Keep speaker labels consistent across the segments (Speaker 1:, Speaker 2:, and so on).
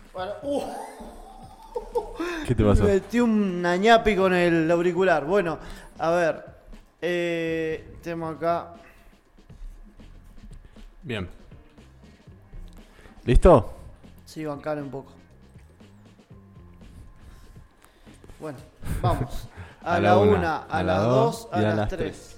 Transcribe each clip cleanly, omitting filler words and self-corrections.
Speaker 1: Bueno,
Speaker 2: ¿Qué te pasó?
Speaker 1: metí un ñapi con el auricular. Bueno, a ver. Tenemos acá.
Speaker 2: Bien. ¿Listo?
Speaker 1: Sí, bancar un poco. Bueno, vamos. A la 1, a la 2, a las 3.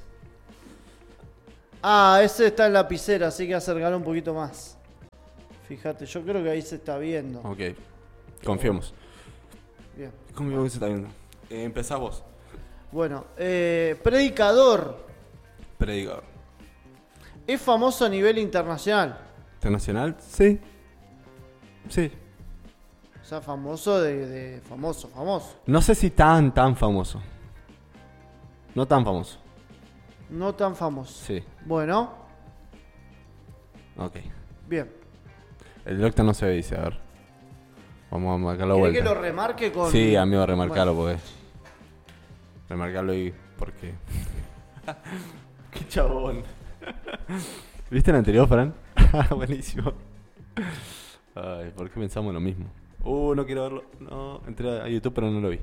Speaker 1: Ah, ese está en la lapicera, así que acercarlo un poquito más. Fíjate, yo creo que ahí se está viendo.
Speaker 2: Ok. Confiemos.
Speaker 1: Bien.
Speaker 2: Confiemos que se está viendo. Empezá vos.
Speaker 1: Bueno, predicador.
Speaker 2: Predicador.
Speaker 1: ¿Es famoso a nivel internacional?
Speaker 2: ¿Internacional? Sí. Sí.
Speaker 1: O sea, famoso de famoso.
Speaker 2: No sé si tan famoso. No tan famoso.
Speaker 1: No tan famoso.
Speaker 2: Sí.
Speaker 1: Bueno,
Speaker 2: Ok.
Speaker 1: bien.
Speaker 2: El doctor no se ve, dice, a ver. Vamos a marcarlo
Speaker 1: ¿Quiere
Speaker 2: vuelta.
Speaker 1: que lo remarque con...?
Speaker 2: Sí, amigo, remarcarlo,
Speaker 1: Bueno.
Speaker 2: porque... Remarcarlo y... porque... Qué chabón. ¿Viste el anterior, Fran? Buenísimo. Ay, ¿por qué pensamos lo mismo? No quiero verlo. No, entré a YouTube pero no lo vi.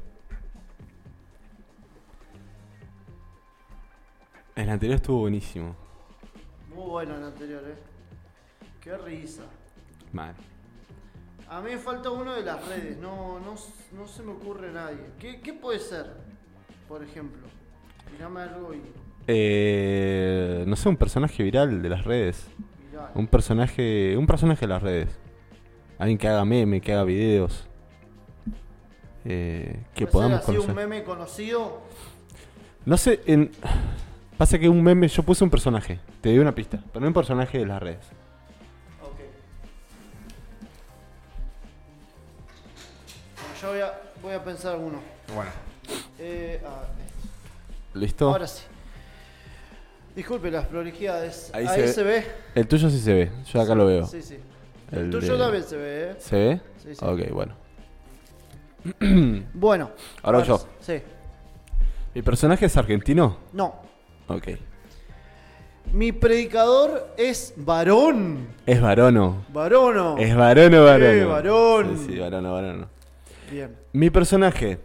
Speaker 2: El anterior estuvo buenísimo.
Speaker 1: Muy bueno el anterior, Qué risa.
Speaker 2: Mal.
Speaker 1: A mí me falta uno de las redes, no se me ocurre nadie. ¿Qué puede ser? Por ejemplo, tirame algo y...
Speaker 2: No sé, un personaje viral de las redes.
Speaker 1: Mirá.
Speaker 2: Un personaje de las redes. Alguien que haga meme, que haga videos. Que
Speaker 1: ¿Puede
Speaker 2: podamos
Speaker 1: ser así
Speaker 2: conocer.
Speaker 1: un meme conocido?
Speaker 2: No sé, pasa que un meme, yo puse un personaje. Te doy una pista, pero no un personaje de las redes.
Speaker 1: Ok. Bueno, yo voy a pensar uno.
Speaker 2: Bueno. ¿Listo?
Speaker 1: Ahora sí. Disculpe las prolijidades.
Speaker 2: Ahí
Speaker 1: Ahí
Speaker 2: se
Speaker 1: se ve.
Speaker 2: El tuyo sí se ve, yo acá lo veo.
Speaker 1: Sí, sí.
Speaker 2: El
Speaker 1: El tuyo
Speaker 2: de-
Speaker 1: también se ve,
Speaker 2: ¿Se ve?
Speaker 1: Sí, sí.
Speaker 2: Ok, bueno.
Speaker 1: Bueno.
Speaker 2: Ahora yo.
Speaker 1: Sí.
Speaker 2: ¿Mi personaje es argentino?
Speaker 1: No.
Speaker 2: Ok.
Speaker 1: Mi predicador es varón.
Speaker 2: ¿Es varono?
Speaker 1: Varono.
Speaker 2: ¿Es varono o varono?
Speaker 1: varón.
Speaker 2: Sí, sí, varono.
Speaker 1: Bien.
Speaker 2: Mi personaje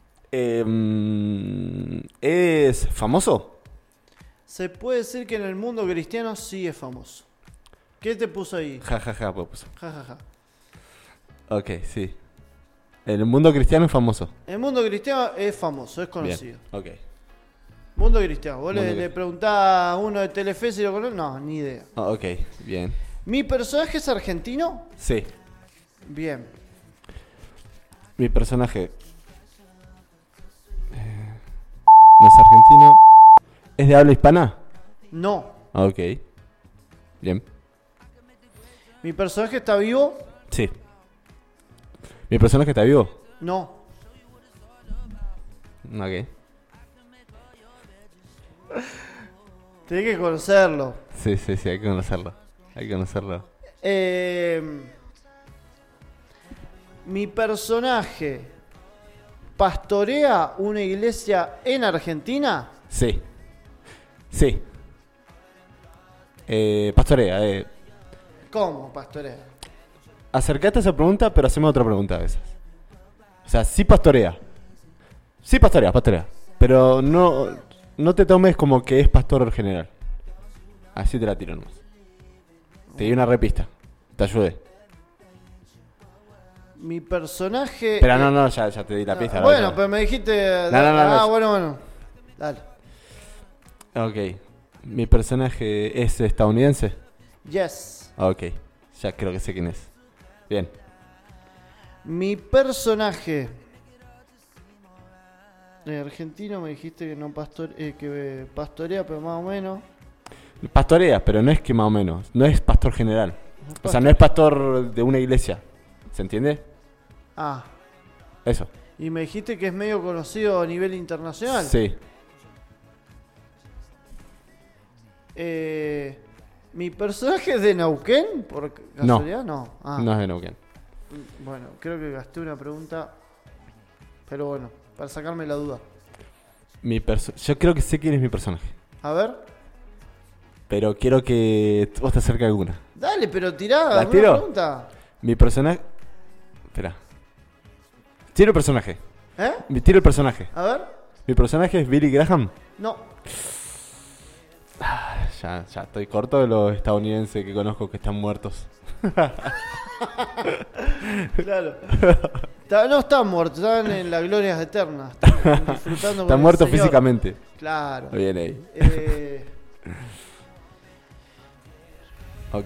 Speaker 2: es famoso.
Speaker 1: Se puede decir que en el mundo cristiano sí es famoso. ¿Qué te puso ahí?
Speaker 2: Ja, ja, ja, pues.
Speaker 1: Ja, ja, ja.
Speaker 2: Ok, sí. El mundo cristiano es famoso.
Speaker 1: El mundo cristiano es famoso, es conocido.
Speaker 2: Bien, ok.
Speaker 1: Mundo cristiano. Vos
Speaker 2: Mundo
Speaker 1: le
Speaker 2: cristiano.
Speaker 1: preguntás a uno de Telefe si lo conoce. No, ni idea.
Speaker 2: Ok, bien.
Speaker 1: ¿Mi personaje es argentino?
Speaker 2: Sí.
Speaker 1: Bien.
Speaker 2: Mi personaje no es argentino. ¿Es de habla hispana?
Speaker 1: No.
Speaker 2: Ok. Bien.
Speaker 1: ¿Mi personaje está vivo?
Speaker 2: Sí. ¿Mi personaje está vivo?
Speaker 1: No.
Speaker 2: Ok.
Speaker 1: Tenés que conocerlo.
Speaker 2: Sí, hay que conocerlo. Hay que conocerlo.
Speaker 1: Mi personaje pastorea una iglesia en Argentina.
Speaker 2: Sí. Sí. Pastorea,
Speaker 1: ¿Cómo pastorea?
Speaker 2: acercate a esa pregunta, pero haceme otra pregunta de esas. O sea, sí pastorea. Sí pastorea. Pero no te tomes como que es pastor general. Así te la tiro nomás. Te di una repista. Te ayudé.
Speaker 1: Mi personaje...
Speaker 2: Pero no, ya te di la pista.
Speaker 1: Bueno,
Speaker 2: no.
Speaker 1: pero me dijiste...
Speaker 2: No.
Speaker 1: Bueno. Dale.
Speaker 2: Ok. ¿Mi personaje es estadounidense?
Speaker 1: Yes.
Speaker 2: Ok. Ya creo que sé quién es. Bien.
Speaker 1: Mi personaje... argentino me dijiste que no que pastorea, pero más o menos.
Speaker 2: Pastorea, pero no es que más o menos. No es pastor general. O sea, no es pastor de una iglesia. ¿Se entiende?
Speaker 1: Ah,
Speaker 2: Eso.
Speaker 1: y me dijiste que es medio conocido a nivel internacional.
Speaker 2: Sí.
Speaker 1: ¿Mi personaje es de Neuquén? ¿Por casualidad? No. Ah,
Speaker 2: No es de Neuquén.
Speaker 1: bueno, creo que gasté una pregunta. Pero bueno, para sacarme la duda.
Speaker 2: Yo creo que sé quién es mi personaje.
Speaker 1: A ver.
Speaker 2: Pero quiero que vos te acerques a alguna.
Speaker 1: Dale, pero tirá
Speaker 2: ¿La
Speaker 1: una
Speaker 2: tiro?
Speaker 1: pregunta.
Speaker 2: Mi personaje... Espera. Tiro el personaje.
Speaker 1: ¿Eh?
Speaker 2: Tiro el personaje.
Speaker 1: A ver.
Speaker 2: Mi personaje es Billy Graham.
Speaker 1: No.
Speaker 2: Ya estoy corto de los estadounidenses que conozco que están muertos.
Speaker 1: Claro. No están muertos, están en las glorias eternas. Están disfrutando con
Speaker 2: Están
Speaker 1: el
Speaker 2: muertos
Speaker 1: Señor.
Speaker 2: físicamente.
Speaker 1: Claro.
Speaker 2: Bien ahí. Ok.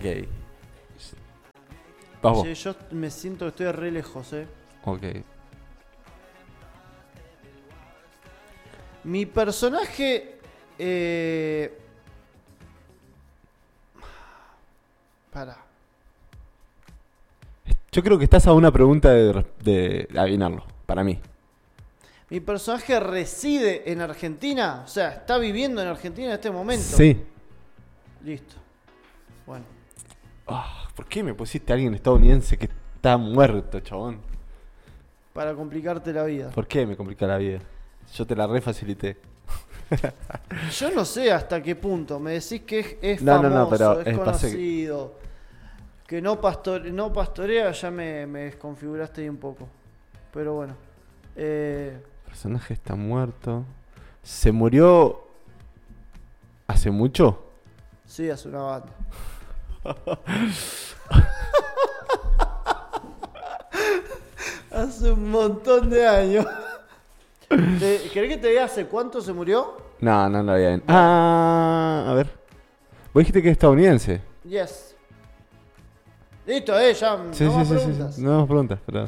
Speaker 2: Vamos.
Speaker 1: Che, yo me siento que estoy re lejos,
Speaker 2: Ok.
Speaker 1: Mi personaje. Para.
Speaker 2: Yo creo que estás a una pregunta de adivinarlo, para mí.
Speaker 1: Mi personaje reside en Argentina. O sea, está viviendo en Argentina en este momento.
Speaker 2: Sí.
Speaker 1: Listo. Bueno.
Speaker 2: ¿Por qué me pusiste a alguien estadounidense que está muerto, chabón?
Speaker 1: Para complicarte la vida.
Speaker 2: ¿Por qué me complica la vida? Yo te la refacilité.
Speaker 1: Yo no sé hasta qué punto. Me decís que es
Speaker 2: No,
Speaker 1: famoso,
Speaker 2: pero
Speaker 1: es conocido. Que no pastorea, ya me desconfiguraste ahí un poco. Pero bueno.
Speaker 2: El personaje está muerto. ¿Se murió hace mucho?
Speaker 1: Sí, hace una banda. Hace un montón de años. ¿Querés que te diga hace cuánto se murió?
Speaker 2: No lo había bien. A ver. Vos dijiste que es estadounidense.
Speaker 1: Yes. Listo, ya.
Speaker 2: Sí,
Speaker 1: no más
Speaker 2: sí.
Speaker 1: preguntas.
Speaker 2: No más preguntas, pero...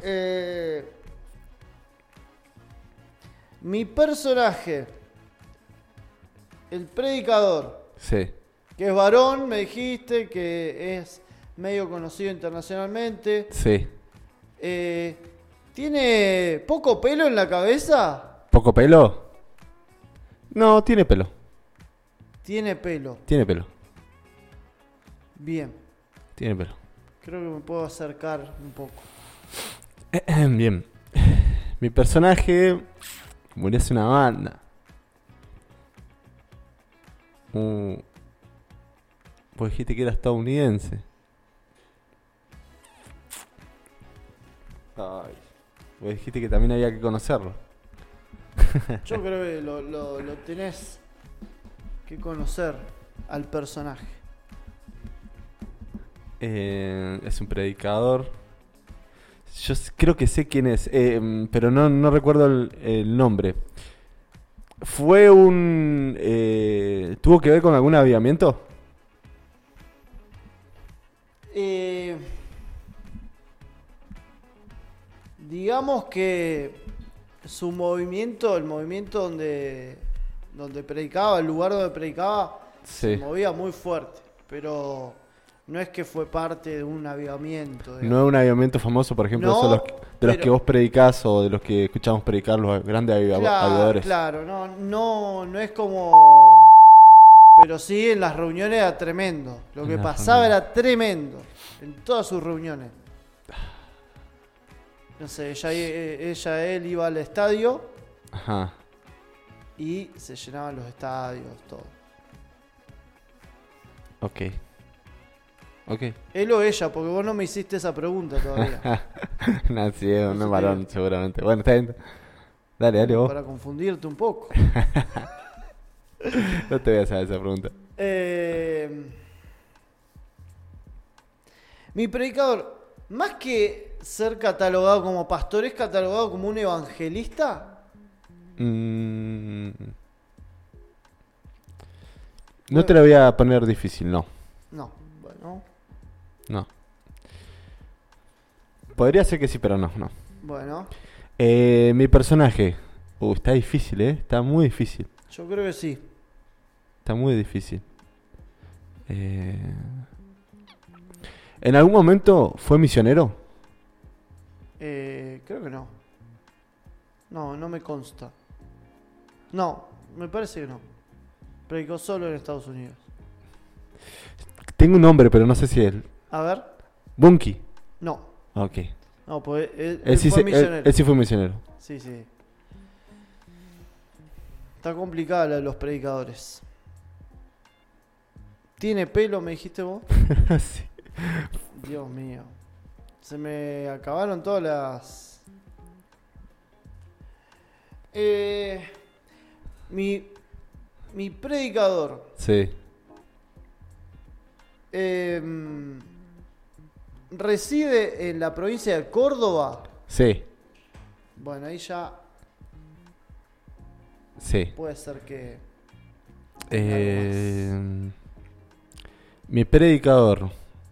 Speaker 1: Mi personaje, el predicador,
Speaker 2: Sí.
Speaker 1: que es varón, me dijiste, que es medio conocido internacionalmente.
Speaker 2: Sí.
Speaker 1: ¿Tiene poco pelo en la cabeza?
Speaker 2: ¿Poco pelo? No, tiene pelo.
Speaker 1: Tiene pelo.
Speaker 2: Tiene pelo.
Speaker 1: Bien.
Speaker 2: Tiene pelo.
Speaker 1: Creo que me puedo acercar un poco.
Speaker 2: Bien. Mi personaje murió hace una banda. Vos dijiste que era estadounidense. Ay. Vos dijiste que también había que conocerlo.
Speaker 1: Yo creo que lo tenés que conocer al personaje.
Speaker 2: Es un predicador. Yo creo que sé quién es, pero no recuerdo el nombre. ¿Fue un... ¿Tuvo que ver con algún avivamiento?
Speaker 1: Digamos que su movimiento, el movimiento donde predicaba, el lugar donde predicaba,
Speaker 2: Sí.
Speaker 1: se movía muy fuerte, pero no es que fue parte de un avivamiento.
Speaker 2: No es un avivamiento famoso, por ejemplo,
Speaker 1: No,
Speaker 2: esos de los
Speaker 1: pero-
Speaker 2: que vos predicás o de los que escuchamos predicar los grandes avivadores.
Speaker 1: Claro, no es como... Pero sí, en las reuniones era tremendo. Lo
Speaker 2: En
Speaker 1: que
Speaker 2: las
Speaker 1: pasaba
Speaker 2: reuniones.
Speaker 1: era tremendo. En todas sus reuniones. No sé, él iba al estadio
Speaker 2: Ajá.
Speaker 1: y se llenaban los estadios, todo.
Speaker 2: Ok.
Speaker 1: Él o ella, porque vos no me hiciste esa pregunta todavía.
Speaker 2: No, sí, es un
Speaker 1: Eso te
Speaker 2: varón,
Speaker 1: digo.
Speaker 2: seguramente. Bueno, está bien. Dale vos.
Speaker 1: Para confundirte un poco.
Speaker 2: No te voy a hacer esa pregunta.
Speaker 1: Mi predicador, más que ser catalogado como pastor, ¿es catalogado como un evangelista?
Speaker 2: No te la voy a poner difícil, no.
Speaker 1: No, bueno.
Speaker 2: No. Podría ser que sí, pero no.
Speaker 1: Bueno,
Speaker 2: Mi personaje. Está difícil, Está muy difícil.
Speaker 1: yo creo que sí.
Speaker 2: Está muy difícil. ¿En algún momento fue misionero?
Speaker 1: Creo que no. No me consta. No, me parece que no. Predicó solo en Estados Unidos.
Speaker 2: Tengo un nombre, pero no sé si es él.
Speaker 1: A ver,
Speaker 2: Bunky.
Speaker 1: no.
Speaker 2: Ok.
Speaker 1: No, pues él
Speaker 2: Él sí,
Speaker 1: fue
Speaker 2: él
Speaker 1: misionero.
Speaker 2: sí fue misionero.
Speaker 1: Sí. Está complicada la de los predicadores. ¿Tiene pelo, me dijiste vos?
Speaker 2: Sí.
Speaker 1: Dios mío. Se me acabaron todas las... mi predicador.
Speaker 2: Sí.
Speaker 1: Reside en la provincia de Córdoba.
Speaker 2: Sí.
Speaker 1: Bueno, ahí ya
Speaker 2: Sí.
Speaker 1: puede ser que...
Speaker 2: Mi predicador.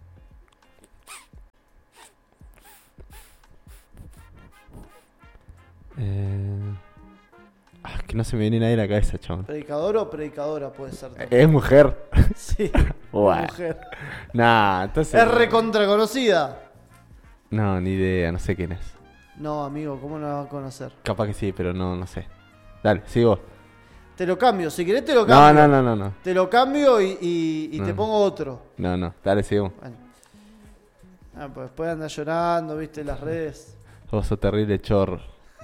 Speaker 2: Que no se me viene nadie a la cabeza, chabón.
Speaker 1: ¿Predicador o predicadora puede ser?
Speaker 2: ¿Es mujer?
Speaker 1: Sí,
Speaker 2: Bueno.
Speaker 1: mujer.
Speaker 2: Nah, entonces.
Speaker 1: ¿Es recontra conocida?
Speaker 2: No, ni idea, no sé quién es.
Speaker 1: No, amigo, ¿cómo no la va a conocer?
Speaker 2: Capaz que sí, pero no sé. Dale, sigo.
Speaker 1: Te lo cambio, si querés te lo cambio.
Speaker 2: No.
Speaker 1: Te lo cambio y te
Speaker 2: No.
Speaker 1: pongo otro.
Speaker 2: No, dale, sigo.
Speaker 1: Bueno. Pues después anda llorando, viste, en las redes.
Speaker 2: Vos sos terrible chorro.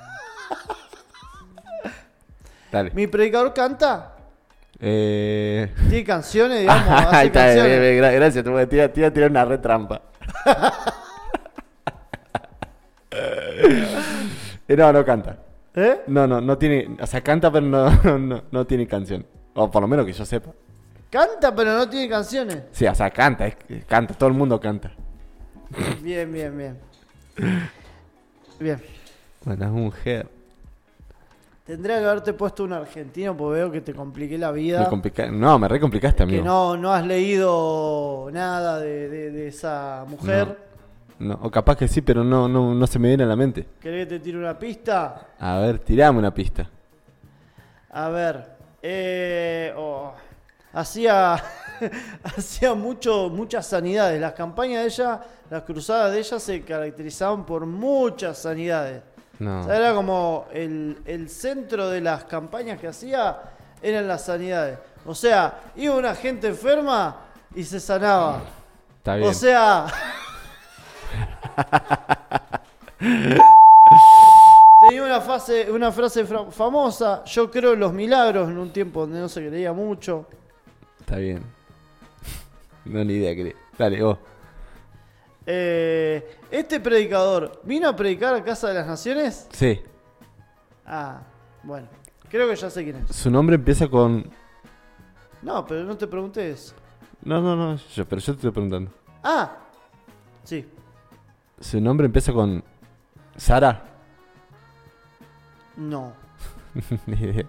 Speaker 2: Dale.
Speaker 1: ¿Mi predicador canta?
Speaker 2: Eh...
Speaker 1: ¿Tiene canciones, digamos? ¿Hace
Speaker 2: Ahí está,
Speaker 1: canciones?
Speaker 2: gracias. Te voy a tirar una re trampa. No canta.
Speaker 1: ¿Eh?
Speaker 2: No tiene. O sea, canta, pero no tiene canción. O por lo menos que yo sepa.
Speaker 1: Canta, pero no tiene canciones.
Speaker 2: Sí, o sea, canta, canta, todo el mundo canta.
Speaker 1: Bien. Bien.
Speaker 2: Bueno, es mujer.
Speaker 1: Tendría que haberte puesto un argentino porque veo que te compliqué la vida.
Speaker 2: Me recomplicaste, amigo.
Speaker 1: Que no has leído nada de esa mujer.
Speaker 2: No, o capaz que sí, pero no se me viene a la mente.
Speaker 1: ¿Querés que te tire una pista?
Speaker 2: A ver, tirame una pista.
Speaker 1: A ver. Hacía muchas sanidades. Las campañas de ella, las cruzadas de ella se caracterizaban por muchas sanidades.
Speaker 2: No.
Speaker 1: O sea, era como el centro de las campañas que hacía eran las sanidades. O sea, iba una gente enferma y se sanaba.
Speaker 2: Está bien.
Speaker 1: O sea... Tenía una frase famosa: yo creo en los milagros, en un tiempo donde no se creía mucho.
Speaker 2: Está bien. No, ni idea, creo. Dale, vos.
Speaker 1: Este predicador vino a predicar a Casa de las Naciones.
Speaker 2: Sí.
Speaker 1: Bueno, creo que ya sé quién es.
Speaker 2: Su nombre empieza con...
Speaker 1: No, pero no te pregunté eso.
Speaker 2: No, pero yo te estoy preguntando.
Speaker 1: Sí.
Speaker 2: Su nombre empieza con... ¿Sara?
Speaker 1: No.
Speaker 2: Ni idea.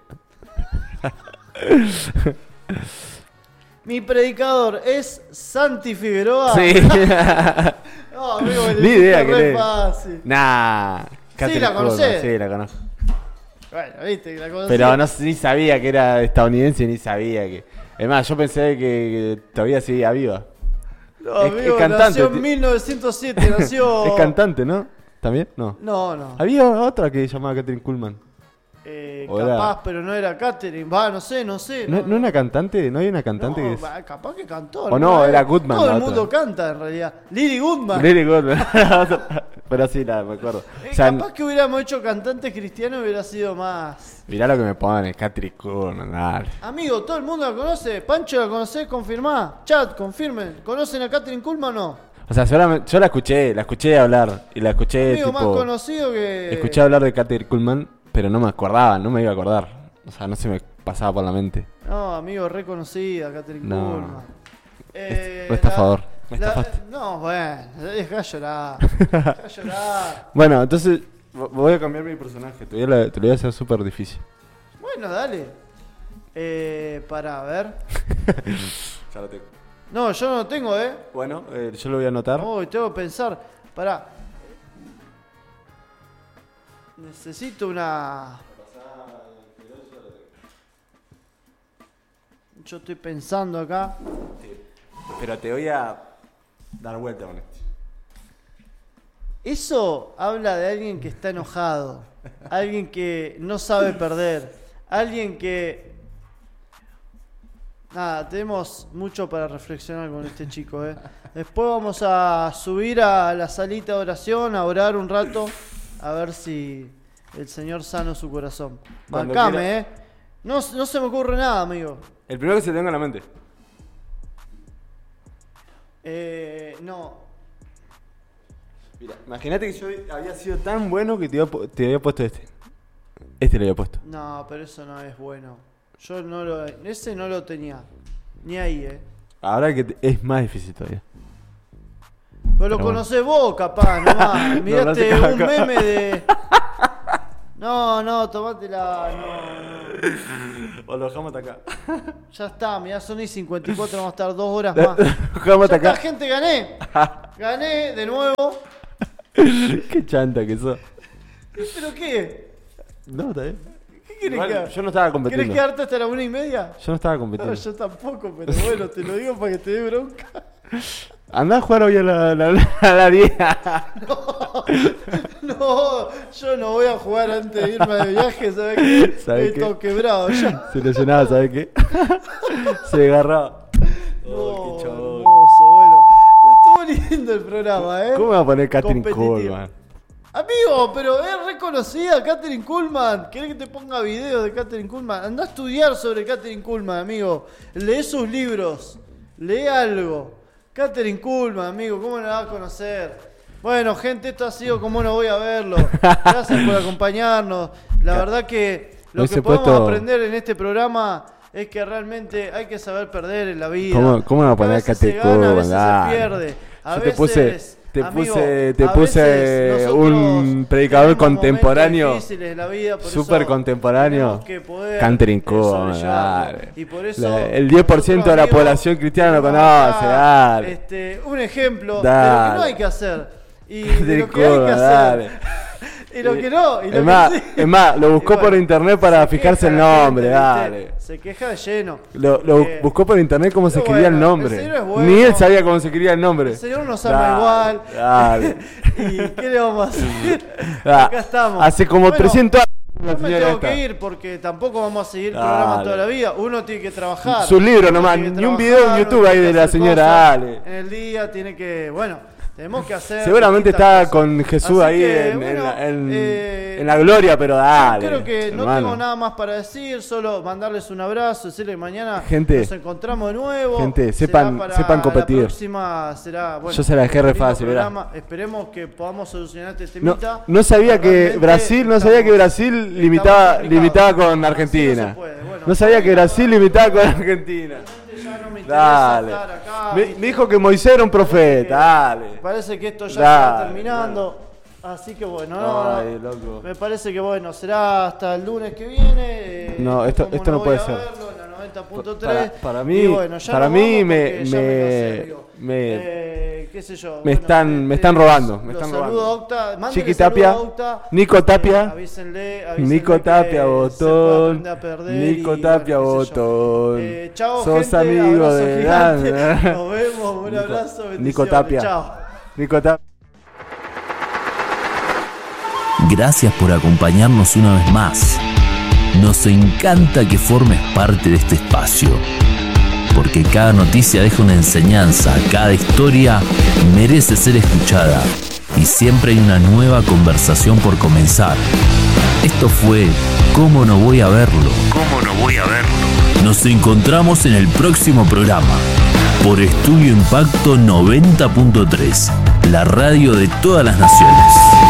Speaker 1: Mi predicador es Santi Figueroa.
Speaker 2: Sí.
Speaker 1: No, amigo, me
Speaker 2: Ni idea
Speaker 1: re
Speaker 2: que
Speaker 1: fácil.
Speaker 2: Nah.
Speaker 1: Sí, la conocés.
Speaker 2: Sí, la conozco.
Speaker 1: Bueno, viste que la conocí.
Speaker 2: Pero ni sabía que era estadounidense, ni sabía que... Es más, yo pensé que todavía seguía viva.
Speaker 1: No,
Speaker 2: es
Speaker 1: amigo,
Speaker 2: cantante.
Speaker 1: nació en 1907, nació...
Speaker 2: Es cantante, ¿no? ¿También? No.
Speaker 1: No.
Speaker 2: Había otra que se llamaba Catherine Kuhlman.
Speaker 1: Capaz, pero no era Catherine. No sé.
Speaker 2: ¿No una cantante? ¿No hay una cantante que es...?
Speaker 1: Capaz que cantó.
Speaker 2: O no, era Goodman.
Speaker 1: Todo
Speaker 2: la
Speaker 1: el
Speaker 2: otra.
Speaker 1: mundo canta, en realidad. Lily Goodman.
Speaker 2: Lily Goodman. Pero sí, me acuerdo. O sea,
Speaker 1: capaz que hubiéramos hecho cantantes cristianos hubiera sido más...
Speaker 2: Mirá lo que me pone, Catherine Kuhlman, dale.
Speaker 1: Amigo, todo el mundo la conoce. Pancho, ¿la conocés? Confirmá. Chat, confirmen. ¿Conocen a Catherine Kuhlman o no?
Speaker 2: O sea, yo la escuché hablar. Y la escuché,
Speaker 1: Amigo,
Speaker 2: tipo...
Speaker 1: más conocido que...
Speaker 2: Escuché hablar de Catherine Kuhlman, pero no me acordaba, no me iba a acordar. O sea, no se me pasaba por la mente.
Speaker 1: No, amigo, reconocida, Catherine
Speaker 2: No.
Speaker 1: Kuhlman.
Speaker 2: Fue estafador. Me estafaste.
Speaker 1: No, bueno, deja llorar. Deja llorar.
Speaker 2: Bueno, entonces voy a cambiar mi personaje. Te lo voy a hacer súper difícil.
Speaker 1: Bueno, dale. Para ver.
Speaker 2: Ya lo tengo.
Speaker 1: No, yo no tengo,
Speaker 2: Bueno, yo lo voy a anotar.
Speaker 1: Uy, tengo que pensar. Pará. Necesito una... Yo estoy pensando acá.
Speaker 2: Pero te voy a dar vuelta con esto.
Speaker 1: Eso habla de alguien que está enojado. Alguien que no sabe perder. Alguien que... Nada, tenemos mucho para reflexionar con este chico, Después vamos a subir a la salita de oración, a orar un rato, a ver si el Señor sana su corazón.
Speaker 2: Cuando
Speaker 1: Bancame, No se me ocurre nada, amigo.
Speaker 2: El primero que se te venga a la mente.
Speaker 1: No.
Speaker 2: Mira, imagínate que yo había sido tan bueno que te había puesto este. Este le había puesto.
Speaker 1: No, pero eso no es bueno. Yo no lo... Ese no lo tenía. Ni ahí,
Speaker 2: Ahora que es más difícil todavía.
Speaker 1: Pero lo conocés vos, capaz, nomás. Miraste un meme de... No, tomátela. No.
Speaker 2: O lo dejamos hasta acá.
Speaker 1: Ya está, mirá, son y 54, vamos a estar 2 horas más.
Speaker 2: Dejamos hasta acá.
Speaker 1: Gente, gané. Gané de nuevo.
Speaker 2: Qué chanta que sos.
Speaker 1: ¿Pero qué?
Speaker 2: No, está bien.
Speaker 1: ¿Qué querés que haga?
Speaker 2: Yo no estaba competiendo.
Speaker 1: ¿Querés quedarte hasta la 1:30?
Speaker 2: Yo no estaba competiendo.
Speaker 1: No, yo tampoco, pero bueno, te lo digo para que te dé bronca.
Speaker 2: Andá a jugar hoy a la 10.
Speaker 1: No, yo no voy a jugar antes de irme de viaje, ¿sabes qué? Estoy todo quebrado ya.
Speaker 2: Se lesionaba, ¿sabes qué? Se agarraba.
Speaker 1: Oh,
Speaker 2: qué chabón.
Speaker 1: hermoso, bueno. Estuvo lindo el programa,
Speaker 2: ¿Cómo me va a poner Katherine
Speaker 1: Competitivo.
Speaker 2: Coleman?
Speaker 1: Amigo, pero es reconocida Katherine Kuhlman. ¿Querés que te ponga videos de Katherine Kuhlman? Andá a estudiar sobre Katherine Kuhlman, amigo. Lee sus libros. Lee algo. Katherine Kuhlman, amigo, ¿cómo la vas a conocer? Bueno, gente, esto ha sido Como No Voy a Verlo. Gracias por acompañarnos. La verdad que lo que podemos aprender en este programa es que realmente hay que saber perder en la vida.
Speaker 2: ¿Cómo me va a poner Katherine Kuhlman?
Speaker 1: A veces se pierde. A veces...
Speaker 2: Te puse un predicador contemporáneo, súper contemporáneo. Katherine Kuhlman,
Speaker 1: y por eso
Speaker 2: el 10% de la población cristiana lo conoce, dale.
Speaker 1: Un ejemplo
Speaker 2: dale.
Speaker 1: de lo que no hay que hacer y de lo que hay que hacer. Y lo que no. Y lo
Speaker 2: es más, lo buscó por internet para fijarse el nombre, dale.
Speaker 1: Se queja de lleno.
Speaker 2: Lo buscó por internet cómo se escribía el nombre. Ni él sabía cómo se escribía el nombre.
Speaker 1: El señor nos ama igual.
Speaker 2: Dale.
Speaker 1: ¿Y qué le vamos a hacer? Acá estamos.
Speaker 2: Hace como 300 años.
Speaker 1: No me tengo que ir porque tampoco vamos a seguir el programa toda la vida. Uno tiene que trabajar.
Speaker 2: Su libro nomás, ni un video en YouTube ahí de la señora Ale.
Speaker 1: En el día tiene que, tenemos que hacer.
Speaker 2: Seguramente está con Jesús
Speaker 1: así
Speaker 2: ahí
Speaker 1: que,
Speaker 2: en la gloria, pero dale.
Speaker 1: Yo creo que
Speaker 2: hermano.
Speaker 1: no tengo nada más para decir, solo mandarles un abrazo, decirles que mañana nos encontramos de nuevo.
Speaker 2: Gente, sepan competir.
Speaker 1: La próxima será,
Speaker 2: yo se la dejé re fácil, ¿verdad?
Speaker 1: Esperemos que podamos solucionar este temita.
Speaker 2: No sabía que Brasil limitaba con Argentina. No sabía que Brasil limitaba con Argentina. Dale. Me dijo que Moisés era un profeta, dale.
Speaker 1: Parece que esto ya está terminando. Así que
Speaker 2: Ay, loco.
Speaker 1: me parece que será hasta el lunes que viene.
Speaker 2: No, esto no puede ser. Para mí,
Speaker 1: qué sé yo.
Speaker 2: Me están robando. Chiqui Tapia, Nico Tapia,
Speaker 1: avísenle
Speaker 2: Nico Tapia botón, Nico Tapia botón.
Speaker 1: Chao,
Speaker 2: sos
Speaker 1: gente,
Speaker 2: amigo de
Speaker 1: nos vemos, un abrazo, bendiciones.
Speaker 2: Nico Tapia.
Speaker 1: Chao.
Speaker 2: Nico Tapia.
Speaker 3: Gracias por acompañarnos una vez más. Nos encanta que formes parte de este espacio, porque cada noticia deja una enseñanza, cada historia merece ser escuchada y siempre hay una nueva conversación por comenzar. Esto fue ¿Cómo no voy a verlo? ¿Cómo no voy a verlo? Nos encontramos en el próximo programa por Estudio Impacto 90.3, la radio de todas las naciones.